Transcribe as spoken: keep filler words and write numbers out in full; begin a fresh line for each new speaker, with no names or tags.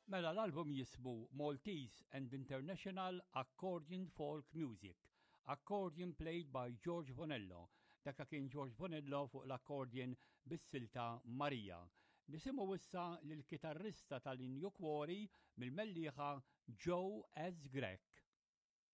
Mela l-album jismu Maltese and International Accordion Folk Music, accordion played by George Bonello. Dakka kien George Bonello fuq l-accordion bis-silta Marija. Nisimgħu issa lill-kitarrista tal-Inju Quarry mill-mellieħa Joe S. Grech.